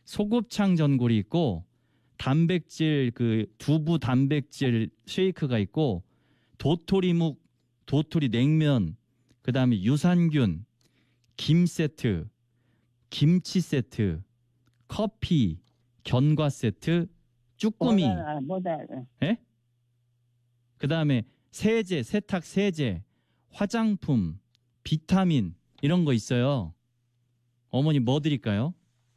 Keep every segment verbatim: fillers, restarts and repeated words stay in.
소곱창 전골이 있고 단백질 그 두부 단백질 쉐이크가 있고 도토리묵 도토리 냉면 그다음에 유산균 김 세트 김치 세트 커피 견과 세트 쭈꾸미 뭐다 예? 그다음에 세제 세탁 세제 화장품 비타민 이런 거 있어요. 어머니 뭐 드릴까요?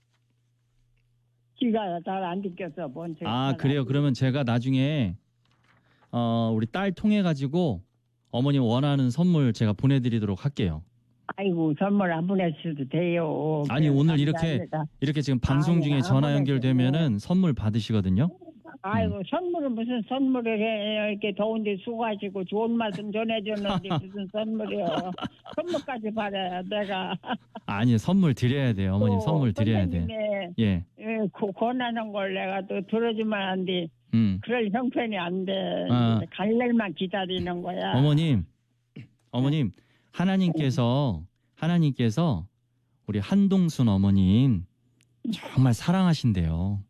기가 잘 안 느껴서 뭔 아 그래요. 그러면 제가 나중에 어, 우리 딸 통해 가지고 어머니 원하는 선물 제가 보내드리도록 할게요. 아이고 선물 안 보내셔도 돼요. 아니 오늘 이렇게 이렇게 지금 방송 중에 아니, 전화 연결되면은 선물 받으시거든요. 아이고 음. 선물은 무슨 선물을 해 이렇게 더운데 수고하시고 좋은 말씀 전해줬는데 무슨 선물이요. 선물까지 받아야 내가. 아니 선물 드려야 돼요. 어머님 선물 드려야 돼. 예. 예, 권하는 걸 내가 또 들어주면 안 돼. 음. 그럴 형편이 안 돼. 아. 갈 날만 기다리는 거야. 어머님, 어머님 하나님께서 하나님께서 우리 한동순 어머님 정말 사랑하신대요.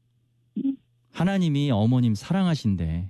하나님이 어머님 사랑하신대.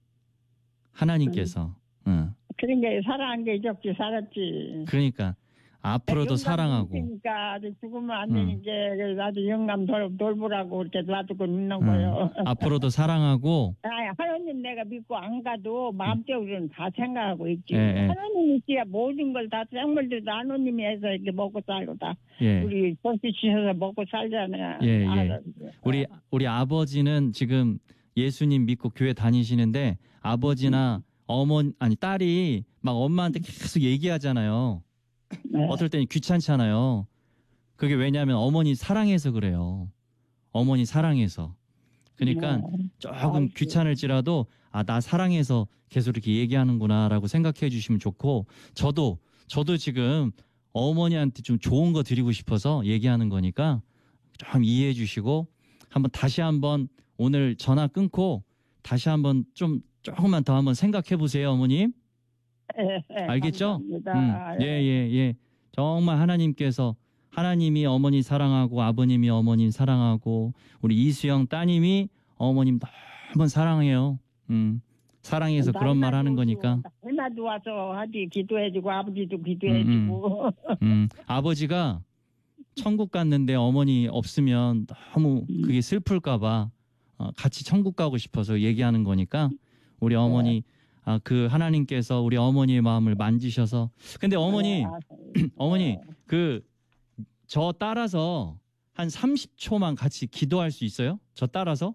하나님께서. 응. 그런 게 사랑한 게 이적지 살았지. 그러니까 앞으로도 사랑하고. 그러니까 죽으면 안 응. 되는 게 나도 영감 돌, 돌보라고 이렇게 놔두고 있는 응. 거예요. 앞으로도 사랑하고. 아, 하나님 내가 믿고 안 가도 마음적으로는 다 생각하고 있지. 예, 예. 하나님이 있어야 모든 걸 다 생물들도 하나님이 해서 이렇게 먹고 살고 다. 예. 우리 손짓 주셔서 먹고 살잖아요. 예, 예. 알아. 우리 우리 아버지는 지금 예수님 믿고 교회 다니시는데 아버지나 어머니 아니 딸이 막 엄마한테 계속 얘기하잖아요. 네. 어떨 때는 귀찮잖아요. 그게 왜냐하면 어머니 사랑해서 그래요. 어머니 사랑해서. 그러니까 네. 조금 귀찮을지라도 아, 나 사랑해서 계속 이렇게 얘기하는구나라고 생각해 주시면 좋고 저도 저도 지금 어머니한테 좀 좋은 거 드리고 싶어서 얘기하는 거니까 좀 이해해 주시고 한번 다시 한번 오늘 전화 끊고 다시 한번 좀 조금만 더 한번 생각해 보세요, 어머님. 예, 알겠죠? 감사합니다. 음, 예, 예, 예. 정말 하나님께서 하나님이 어머니 사랑하고 아버님이 어머님 사랑하고 우리 이수영 따님이 어머님 너무 사랑해요. 음, 사랑해서 그런 말 하는 거니까. 날마다 와서 하디 기도해주고 아버지도 기도해주고. 음, 음, 음. 아버지가 천국 갔는데 어머니 없으면 너무 그게 슬플까봐 어, 같이 천국 가고 싶어서 얘기하는 거니까 우리 어머니 아, 그 하나님께서 우리 어머니의 마음을 만지셔서 근데 어머니 어머니 그 저 따라서 한 삼십 초만 같이 기도할 수 있어요? 저 따라서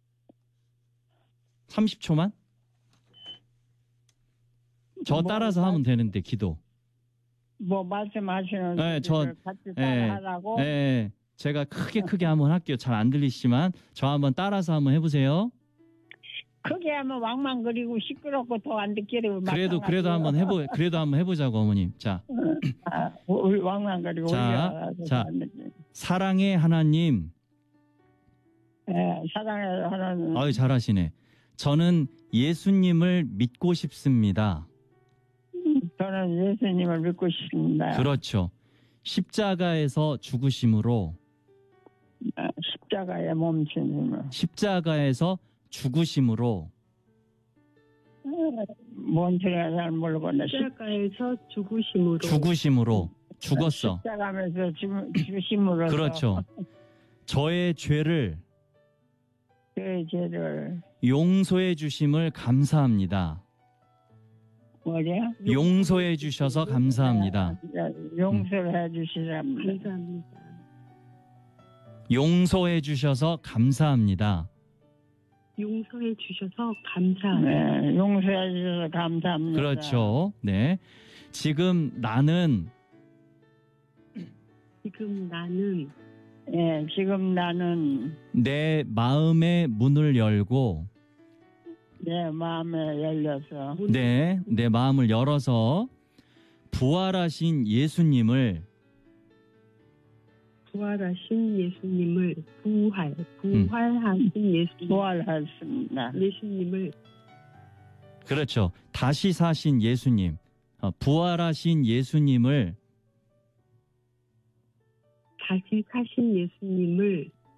삼십 초만? 저 따라서 하면 되는데 기도. 뭐 말씀하시는 네, 저 같이 네, 따라하라고. 네, 제가 크게 크게 한번 할게요. 잘 안 들리시지만 저 한번 따라서 한번 해보세요. 크게 하면 왕망거리고 시끄럽고 더 안 듣기로. 그래도 그래도 한번 해보 그래도 한번 해보자고 어머님. 자, 아, 왕망거리고. 자, 자, 사랑의 하나님. 예, 사랑의 하나님. 아유 잘하시네. 저는 예수님을 믿고 싶습니다. 저는 예수님을 믿고 싶습니다. 그렇죠. 십자가에서 죽으심으로 아, 십자가에 몸치님을. 십자가에서 죽으심으로 뭔 소리야 잘 모르겠네. 십자가에서 죽으심으로 죽으심으로 죽었어. 십자가에서 죽으심으로. 그렇죠. 저의 죄를 저의 죄를 용서해 주심을 감사합니다. 뭐냐? 용서해 주셔서 감사합니다. 용서를 해주시랍니다. 감사합니다. 용서해 주셔서 감사합니다. 용서해 주셔서 감사합니다. 네, 용서해 주셔서 감사합니다. 그렇죠. 네. 지금 나는 지금 나는 예, 지금 나는 내 마음의 문을 열고 내 마음에 열려서 네, 내 마음을 열어서 부활하신 예수님을 부활하신 예수님을 부활 부활하신 예수님 부활했습니다. 예수님을 그렇죠. 다시 사신 예수님, 어, 부활하신 예수님을 다시 사신 예수님을